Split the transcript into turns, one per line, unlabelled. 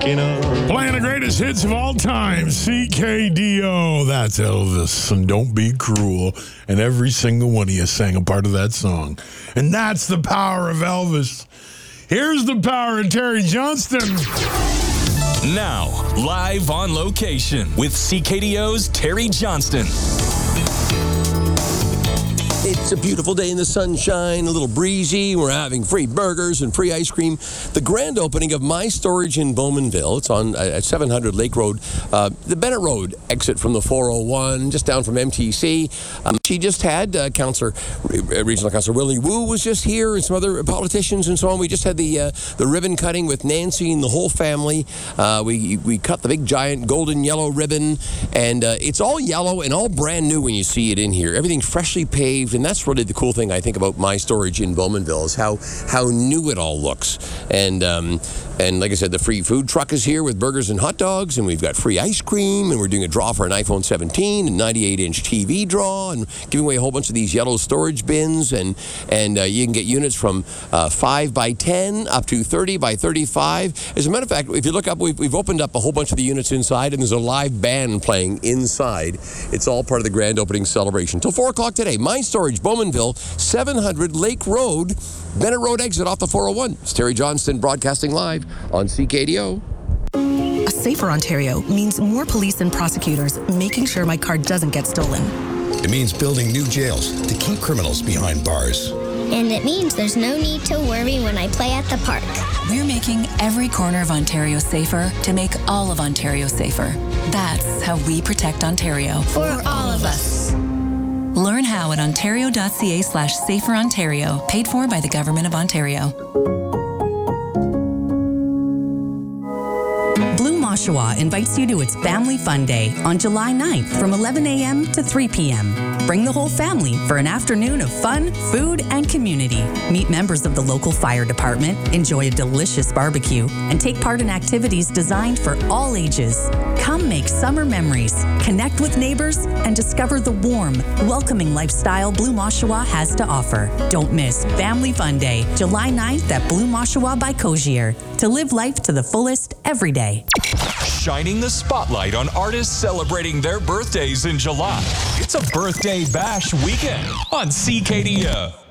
walking on.
Playing the greatest hits of all time, CKDO. That's Elvis, and Don't Be Cruel. And every single one of you sang a part of that song. And that's the power of Elvis. Here's the power of Terry Johnston.
Now, live on location with CKDO's Terry Johnston.
It's a beautiful day in the sunshine, a little breezy. We're having free burgers and free ice cream. The grand opening of My Storage in Bowmanville. It's on at 700 Lake Road, the Bennett Road exit from the 401, just down from MTC. She just had Regional Councillor Willie Woo was just here, and some other politicians and so on. We just had the ribbon cutting with Nancy and the whole family. We cut the big giant golden yellow ribbon, and it's all yellow and all brand new when you see it in here. Everything's freshly paved. And that's really the cool thing I think about My Storage in Bowmanville is how new it all looks. And like I said, the free food truck is here with burgers and hot dogs, and we've got free ice cream, and we're doing a draw for an iPhone 17 and 98-inch TV draw, and giving away a whole bunch of these yellow storage bins, and you can get units from 5 by 10 up to 30 by 35. As a matter of fact, if you look up, we've opened up a whole bunch of the units inside, and there's a live band playing inside. It's all part of the grand opening celebration. Till 4 o'clock today, My Storage, Bowmanville, 700 Lake Road, Bennett Road exit off the 401. It's Terry Johnston broadcasting live on CKDO.
A safer Ontario means more police and prosecutors making sure my car doesn't get stolen.
It means building new jails to keep criminals behind bars.
And it means there's no need to worry when I play at the park.
We're making every corner of Ontario safer to make all of Ontario safer. That's how we protect Ontario.
For all of us.
Learn how at ontario.ca/saferontario, paid for by the Government of Ontario.
Blue Oshawa invites you to its Family Fun Day on July 9th from 11 a.m. to 3 p.m. Bring the whole family for an afternoon of fun, food, and community. Meet members of the local fire department, enjoy a delicious barbecue, and take part in activities designed for all ages. Come make summer memories, connect with neighbors, and discover the warm, welcoming lifestyle Blue Oshawa has to offer. Don't miss Family Fun Day, July 9th at Blue Oshawa by Cogier. To live life to the fullest every day.
Shining the spotlight on artists celebrating their birthdays in July. It's a birthday bash weekend on CKDO.